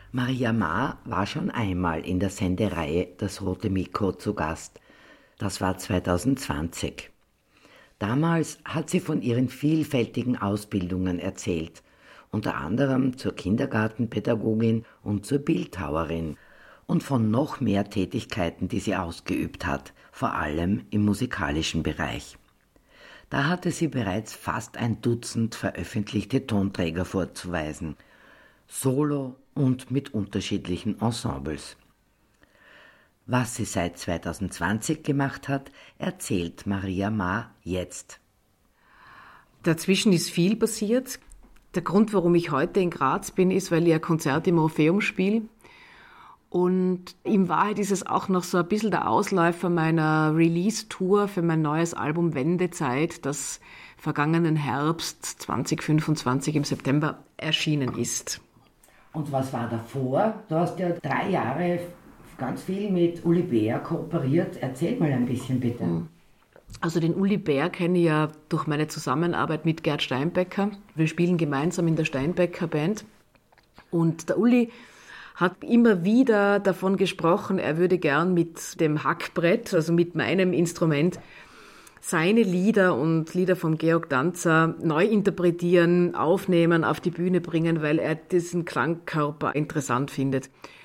Maria Maar war schon einmal in der Sendereihe Das Rote Mikro zu Gast. Das war 2020. Damals hat sie von ihren vielfältigen Ausbildungen erzählt, unter anderem zur Kindergartenpädagogin und zur Bildhauerin und von noch mehr Tätigkeiten, die sie ausgeübt hat, vor allem im musikalischen Bereich. Da hatte sie bereits fast ein Dutzend veröffentlichte Tonträger vorzuweisen, solo und mit unterschiedlichen Ensembles. Was sie seit 2020 gemacht hat, erzählt Maria Maar jetzt. Dazwischen ist viel passiert. Der Grund, warum ich heute in Graz bin, ist, weil ich ein Konzert im Orpheum spiele. Und in Wahrheit ist es auch noch so ein bisschen der Ausläufer meiner Release-Tour für mein neues Album Wendezeit, das vergangenen Herbst 2025 im September erschienen ist. Und was war davor? Du hast ja 3 Jahre ganz viel mit Uli Bär kooperiert. Erzähl mal ein bisschen, bitte. Also den Uli Bär kenne ich ja durch meine Zusammenarbeit mit Gerd Steinbecker. Wir spielen gemeinsam in der Steinbecker Band. Und der Uli hat immer wieder davon gesprochen, er würde gern mit dem Hackbrett, also mit meinem Instrument, seine Lieder und Lieder von Georg Danzer neu interpretieren, aufnehmen, auf die Bühne bringen, weil er diesen Klangkörper interessant findet.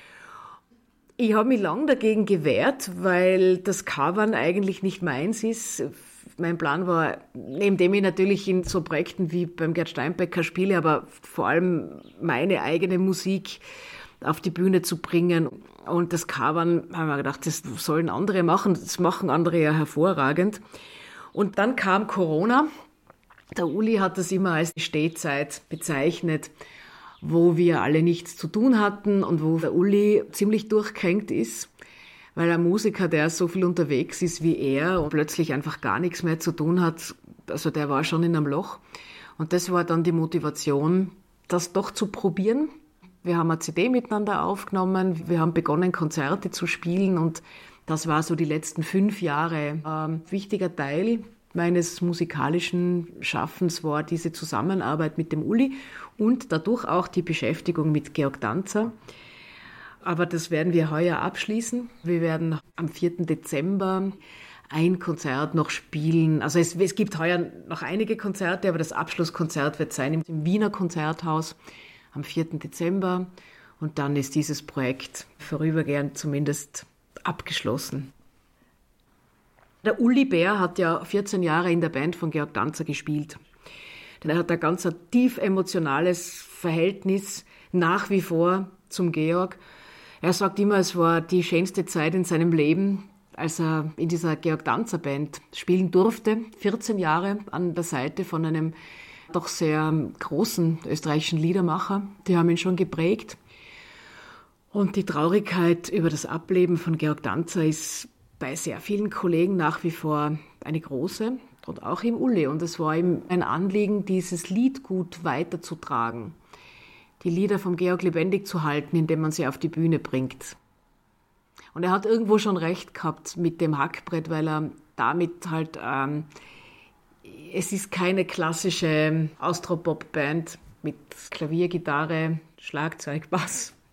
Ich habe mich lang dagegen gewehrt, weil das Covern eigentlich nicht meins ist. Mein Plan war, neben dem ich natürlich in so Projekten wie beim Gerd Steinbecker spiele, aber vor allem meine eigene Musik auf die Bühne zu bringen. Und das Covern, haben wir gedacht, das sollen andere machen, das machen andere ja hervorragend. Und dann kam Corona. Der Uli hat das immer als Stehzeit bezeichnet, wo wir alle nichts zu tun hatten und wo der Uli ziemlich durchgehängt ist, weil ein Musiker, der so viel unterwegs ist wie er und plötzlich einfach gar nichts mehr zu tun hat, also der war schon in einem Loch. Und das war dann die Motivation, das doch zu probieren. Wir haben eine CD miteinander aufgenommen, wir haben begonnen, Konzerte zu spielen und das war so die letzten 5 Jahre. Ein wichtiger Teil meines musikalischen Schaffens war diese Zusammenarbeit mit dem Uli und dadurch auch die Beschäftigung mit Georg Danzer. Aber das werden wir heuer abschließen. Wir werden am 4. Dezember ein Konzert noch spielen. Also es gibt heuer noch einige Konzerte, aber das Abschlusskonzert wird sein im Wiener Konzerthaus am 4. Dezember. Und dann ist dieses Projekt vorübergehend zumindest abgeschlossen. Der Uli Bär hat ja 14 Jahre in der Band von Georg Danzer gespielt. Denn er hat ein ganz tief emotionales Verhältnis nach wie vor zum Georg. Er sagt immer, es war die schönste Zeit in seinem Leben, als er in dieser Georg Danzer Band spielen durfte. 14 Jahre an der Seite von einem doch sehr großen österreichischen Liedermacher. Die haben ihn schon geprägt. Und die Traurigkeit über das Ableben von Georg Danzer ist bei sehr vielen Kollegen nach wie vor eine große und auch im Uli. Und es war ihm ein Anliegen, dieses Lied gut weiterzutragen, die Lieder vom Georg lebendig zu halten, indem man sie auf die Bühne bringt. Und er hat irgendwo schon recht gehabt mit dem Hackbrett, weil er damit halt, es ist keine klassische Austropop-Band mit Klavier, Gitarre, Schlagzeug, Bass,